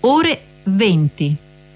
ore 20.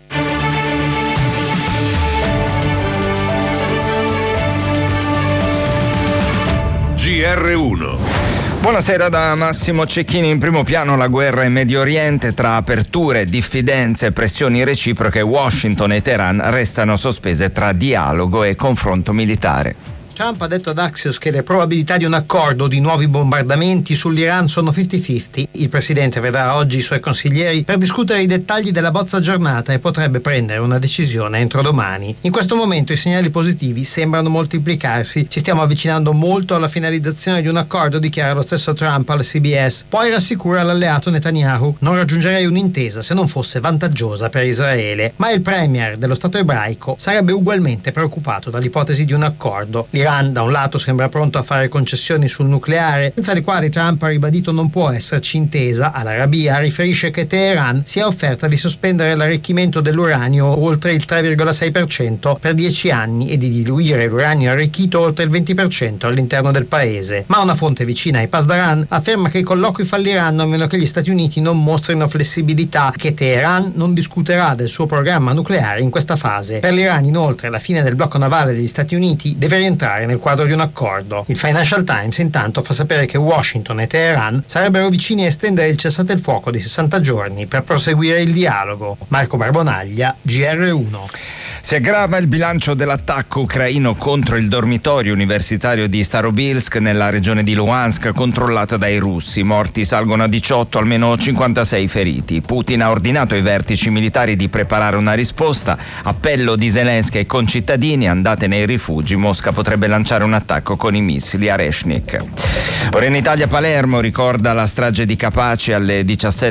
GR1. Buonasera da Massimo Cecchini. In primo piano la guerra in Medio Oriente. Tra aperture, diffidenze e pressioni reciproche, Washington e Teheran restano sospese tra dialogo e confronto militare. Trump ha detto ad Axios che le probabilità di un accordo o di nuovi bombardamenti sull'Iran sono 50-50. Il presidente vedrà oggi i suoi consiglieri per discutere i dettagli della bozza aggiornata e potrebbe prendere una decisione entro domani. In questo momento i segnali positivi sembrano moltiplicarsi. Ci stiamo avvicinando molto alla finalizzazione di un accordo, dichiara lo stesso Trump alla CBS. Poi rassicura l'alleato Netanyahu: non raggiungerei un'intesa se non fosse vantaggiosa per Israele. Ma il premier dello Stato ebraico sarebbe ugualmente preoccupato dall'ipotesi di un accordo. L'Iran da un lato sembra pronto a fare concessioni sul nucleare, senza le quali Trump ha ribadito non può esserci intesa. All'Arabia riferisce che Teheran si è offerta di sospendere l'arricchimento dell'uranio oltre il 3,6% per 10 anni e di diluire l'uranio arricchito oltre il 20% all'interno del paese. Ma una fonte vicina ai Pasdaran afferma che i colloqui falliranno a meno che gli Stati Uniti non mostrino flessibilità, che Teheran non discuterà del suo programma nucleare in questa fase. Per l'Iran, inoltre, la fine del blocco navale degli Stati Uniti deve rientrare nel quadro di un accordo. Il Financial Times intanto fa sapere che Washington e Teheran sarebbero vicini a estendere il cessate il fuoco di 60 giorni per proseguire il dialogo. Marco Barbonaglia, GR1. Si aggrava il bilancio dell'attacco ucraino contro il dormitorio universitario di Starobilsk nella regione di Luhansk controllata dai russi. Morti salgono a 18, almeno 56 feriti. Putin ha ordinato ai vertici militari di preparare una risposta. Appello di Zelensky ai concittadini: andate nei rifugi. Mosca potrebbe lanciare un attacco con i missili a Reshnik. Ora in Italia, Palermo ricorda la strage di Capaci alle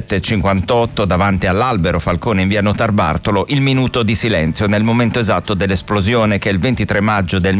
17:58 davanti all'Albero Falcone in via Notarbartolo. Il minuto di silenzio nel momento esatto dell'esplosione che il 23 maggio del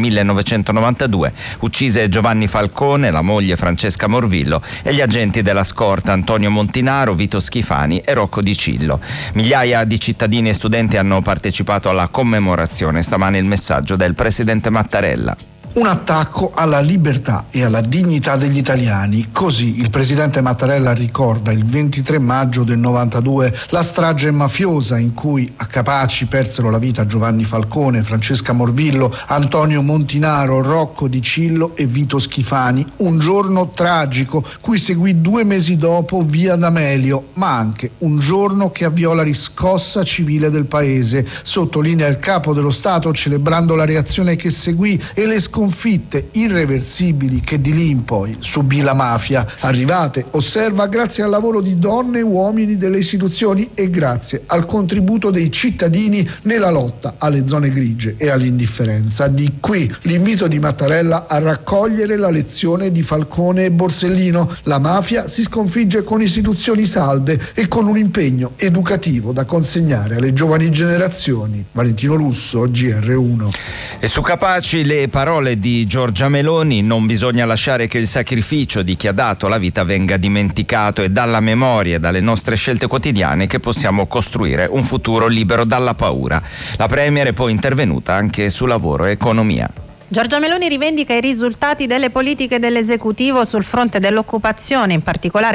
1992 uccise Giovanni Falcone, la moglie Francesca Morvillo e gli agenti della scorta Antonio Montinaro, Vito Schifani e Rocco Di Cillo. Migliaia di cittadini e studenti hanno partecipato alla commemorazione. Stamane il messaggio del presidente Mattarella. Un attacco alla libertà e alla dignità degli italiani. Così il presidente Mattarella ricorda il 23 maggio del 92 la strage mafiosa in cui a Capaci persero la vita Giovanni Falcone, Francesca Morvillo, Antonio Montinaro, Rocco Di Cillo e Vito Schifani. Un giorno tragico cui seguì 2 mesi dopo via D'Amelio, ma anche un giorno che avviò la riscossa civile del paese, sottolinea il capo dello Stato celebrando la reazione che seguì e le sconfitte irreversibili che di lì in poi subì la mafia, arrivate, osserva, grazie al lavoro di donne e uomini delle istituzioni e grazie al contributo dei cittadini nella lotta alle zone grigie e all'indifferenza. Di qui l'invito di Mattarella a raccogliere la lezione di Falcone e Borsellino: la mafia si sconfigge con istituzioni salde e con un impegno educativo da consegnare alle giovani generazioni. Valentino Russo, GR1. E su Capaci le parole di Giorgia Meloni: non bisogna lasciare che il sacrificio di chi ha dato la vita venga dimenticato, e dalla memoria e dalle nostre scelte quotidiane che possiamo costruire un futuro libero dalla paura. La premier è poi intervenuta anche su lavoro e economia. Giorgia Meloni rivendica i risultati delle politiche dell'esecutivo sul fronte dell'occupazione, in particolare